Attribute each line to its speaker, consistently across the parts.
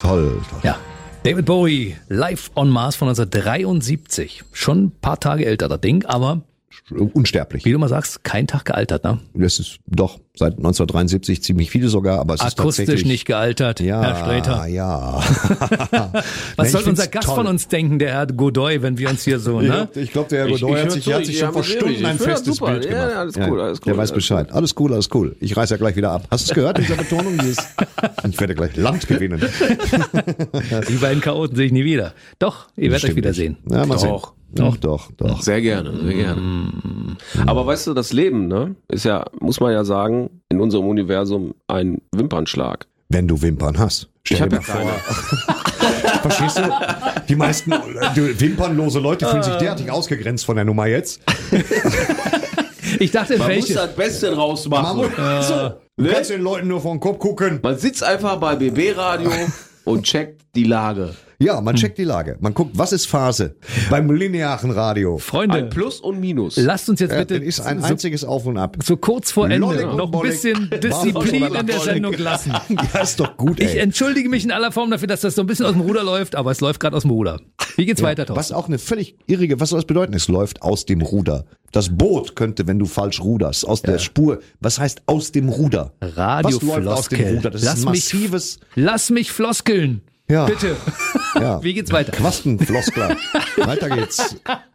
Speaker 1: Toll.
Speaker 2: Ja. David Bowie, Live on Mars von 1973. Schon ein paar Tage älter, das Ding, aber
Speaker 1: Unsterblich.
Speaker 2: wie du mal sagst, kein Tag gealtert, ne?
Speaker 1: Das ist doch seit 1973 ziemlich viele sogar, aber es ist
Speaker 2: Akustisch
Speaker 1: tatsächlich
Speaker 2: nicht gealtert,
Speaker 1: ja,
Speaker 2: Herr Sträter.
Speaker 1: Ja.
Speaker 2: Was soll unser Gast von uns denken, der Herr Godoy, wenn wir uns hier so, ne?
Speaker 1: Ich glaube, der Herr Godoy hat sich schon vor Stunden ein festes Bild gemacht.
Speaker 3: Ja, alles cool.
Speaker 1: Der weiß Bescheid. Alles cool. Ich reiß ja gleich wieder ab. Hast du es gehört, diese Betonung? Ich werde gleich Land gewinnen.
Speaker 2: Die beiden Chaoten sehe ich nie wieder. Doch, ihr werdet euch wiedersehen.
Speaker 1: Ja, mal sehen.
Speaker 3: Doch.
Speaker 1: Doch.
Speaker 3: Sehr gerne. Aber weißt du, das Leben, ne, ist ja, muss man ja sagen, in unserem Universum ein Wimpernschlag.
Speaker 1: Wenn du Wimpern hast. Stell dir mal vor. Verstehst du? Die meisten wimpernlose Leute fühlen sich derartig ausgegrenzt von der Nummer jetzt.
Speaker 2: Ich dachte,
Speaker 3: Man
Speaker 2: welche?
Speaker 3: muss das Beste draus machen.
Speaker 1: Du kannst den Leuten nur vor den Kopf gucken.
Speaker 3: Man sitzt einfach bei BB Radio und checkt die Lage.
Speaker 1: Ja, man checkt die Lage. Man guckt, was ist Phase beim linearen Radio.
Speaker 2: Freunde,
Speaker 3: Ein Plus und Minus.
Speaker 2: lasst uns jetzt
Speaker 1: Das
Speaker 2: bitte
Speaker 1: ist ein einziges Auf und Ab.
Speaker 2: so kurz vor Ende
Speaker 1: Lollig und
Speaker 2: noch ein
Speaker 1: bollig.
Speaker 2: bisschen Disziplin in der Sendung lassen.
Speaker 1: Ja, ist doch gut,
Speaker 2: Ich
Speaker 1: ey.
Speaker 2: entschuldige mich in aller Form dafür, dass das so ein bisschen aus dem Ruder läuft, aber es läuft gerade aus dem Ruder. Wie geht's weiter, Thorsten?
Speaker 1: Was auch eine völlig irrige, was soll das bedeuten? Es läuft aus dem Ruder. Das Boot könnte, wenn du falsch ruderst, aus der Spur. Was heißt aus dem Ruder? Was läuft aus dem
Speaker 2: Radiofloskel.
Speaker 1: Ruder? Das ist ein massives...
Speaker 2: Lass mich floskeln.
Speaker 1: Ja.
Speaker 2: Bitte.
Speaker 1: Ja.
Speaker 2: Wie geht's weiter?
Speaker 1: Quastenfloskler. Weiter geht's.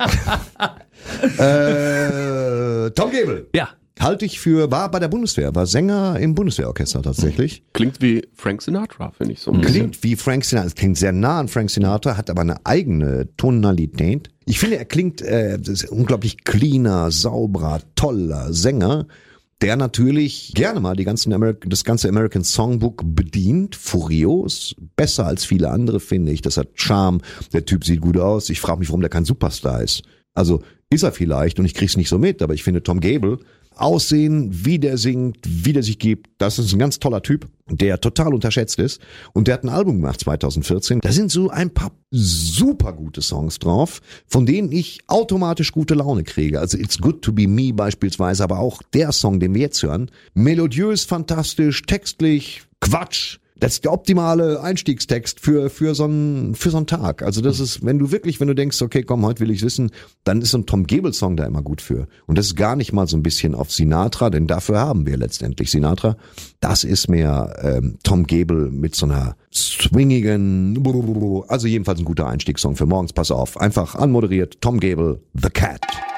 Speaker 1: Tom Gebel.
Speaker 2: Ja.
Speaker 1: Halte ich war bei der Bundeswehr, war Sänger im Bundeswehrorchester tatsächlich.
Speaker 3: Klingt wie Frank Sinatra, finde ich so ein bisschen.
Speaker 1: Klingt wie Frank Sinatra, es klingt sehr nah an Frank Sinatra, hat aber eine eigene Tonalität. Ich finde, er klingt das ist unglaublich cleaner, sauberer, toller Sänger, der natürlich gerne mal das ganze American Songbook bedient, furios, besser als viele andere, finde ich. Das hat Charme, der Typ sieht gut aus. Ich frage mich, warum der kein Superstar ist. Also ist er vielleicht und ich krieg's nicht so mit, aber ich finde Tom Gebel, Aussehen, wie der singt, wie der sich gibt, das ist ein ganz toller Typ, der total unterschätzt ist. Und der hat ein Album gemacht 2014. Da sind so ein paar super gute Songs drauf, von denen ich automatisch gute Laune kriege. Also It's Good to Be Me beispielsweise, aber auch der Song, den wir jetzt hören. Melodiös, fantastisch, textlich, Quatsch. Das ist der optimale Einstiegstext für so einen Tag. Also das ist, wenn du denkst, okay, komm, heute will ich wissen, dann ist so ein Tom Gebel-Song da immer gut für. Und das ist gar nicht mal so ein bisschen auf Sinatra, denn dafür haben wir letztendlich Sinatra. Das ist mehr Tom Gebel mit so einer swingigen, also jedenfalls ein guter Einstiegssong für morgens. Pass auf, einfach anmoderiert, Tom Gebel, The Cat.